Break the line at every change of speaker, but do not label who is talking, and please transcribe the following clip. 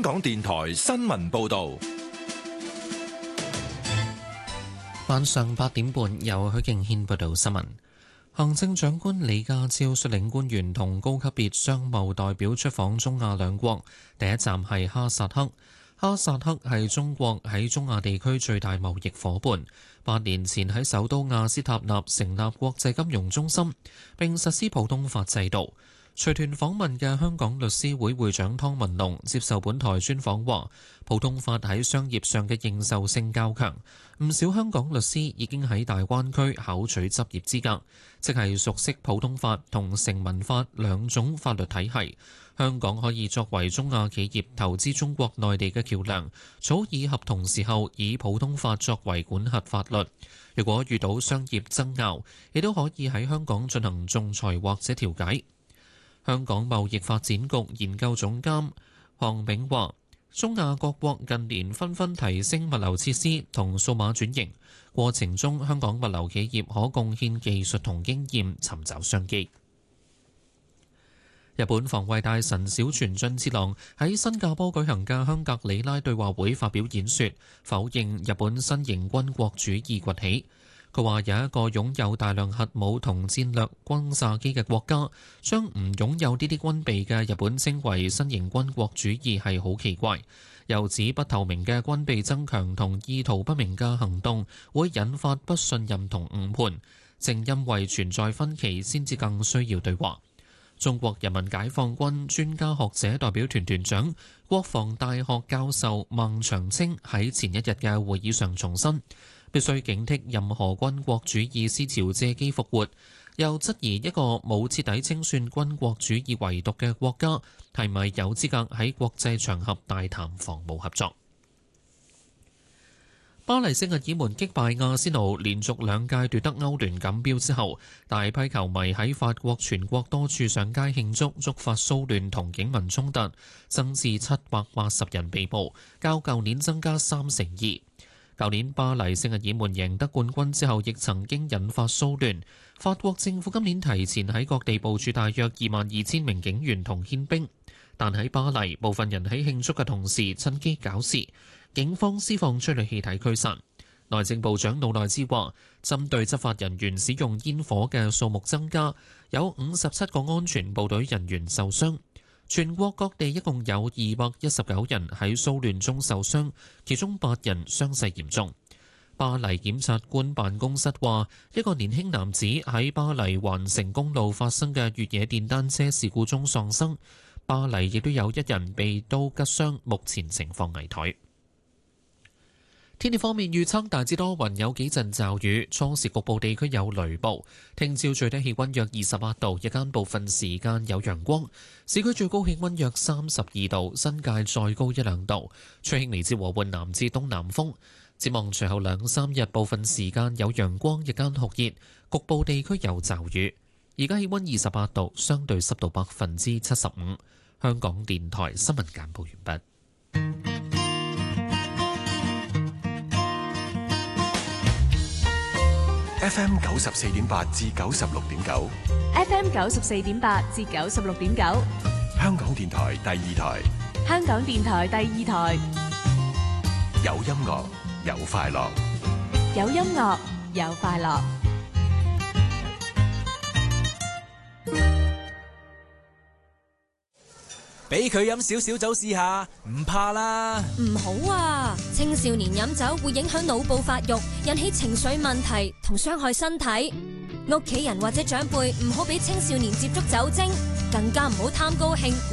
港電台新聞報道。
晚上8點半，由許敬軒報道新聞。行政長官李家超率領官員同高級別商務代表出訪中亞兩國，第一站係哈薩克。哈薩克係中國喺中亞地區最大貿易夥伴。8年前喺首都亞斯塔納成立國際金融中心，並實施普通法制度。隨團訪問嘅香港律師會會長湯文龍接受本台專訪話，普通法喺商業上嘅認受性較強，唔少香港律師已經喺大灣區考取執業資格，即係熟悉普通法同成文法兩種法律體系。香港可以作為中亞企業投資中國內地嘅橋梁，草擬合同時候以普通法作為管轄法律。如果遇到商業爭拗，亦都可以喺香港進行仲裁或者調解。香港貿易發展局研究總監黃炳話，中亞各國近年紛紛提升物流設施同數碼轉型，過程中香港物流企業可貢獻技術同經驗，尋找商機。日本防衛大臣小泉進次郎喺新加坡舉行嘅香格里拉對話會發表演說，否認日本新型軍國主義崛起。佢話有一個擁有大量核武同戰略轟炸機嘅國家，將唔擁有呢啲軍備嘅日本稱為新型軍國主義係好奇怪。又指不透明嘅軍備增強同意圖不明嘅行動會引發不信任同誤判，正因為存在分歧，先至更需要對話。中國人民解放軍專家學者代表團團長、國防大學教授孟長青喺前一日嘅會議上重申，必須警惕任何軍國主義思潮借機復活，又質疑一個冇徹底清算軍國主義遺毒嘅國家係咪有資格喺國際場合大談防務合作。巴黎聖日耳門擊敗阿仙奴，連續2屆奪得歐聯錦標之後，大批球迷喺法國全國多處上街慶祝，觸發騷亂同警民衝突，增至780人被捕，較舊年增加2%。舊年巴黎聖日耳門贏得冠軍之後，亦曾經引發騷亂。法國政府今年提前喺各地部署大約22,000名警員同憲兵，但喺巴黎，部分人喺慶祝嘅同時趁機搞事，警方施放催淚氣體驅散。內政部長魯內茲話，針對執法人員使用煙火嘅數目增加，有57個安全部隊人員受傷。全國各地一共有219人喺騷亂中受傷，其中8人傷勢嚴重。巴黎檢察官辦公室話，一個年輕男子喺巴黎環城公路發生嘅越野電單車事故中喪生。巴黎亦都有1人被刀拮傷，目前情況危殆。天氣方面預測大致多雲，有幾陣驟雨，初時局部地區有雷暴。聽朝最低氣溫約28度，日間部分時間有陽光。市區最高氣溫約32度，新界再高1-2度。吹輕微至和緩南至東南風。展望隨後2-3日，部分時間有陽光，日間酷熱，局部地區有驟雨。而家氣溫28度，相對濕度75%。香港電台新聞簡報完畢。
FM 94.8至96.9
，FM 94.8至96.9，
香港電台第2台，
香港電台第2台，
有音樂有快樂，
有音樂有快樂。
俾佢飲少少酒試下，唔怕啦。
唔好啊！青少年飲酒會影響腦部發育，引起情緒問題同傷害身體。屋企人或者長輩唔好俾青少年接觸酒精，更加唔好貪高興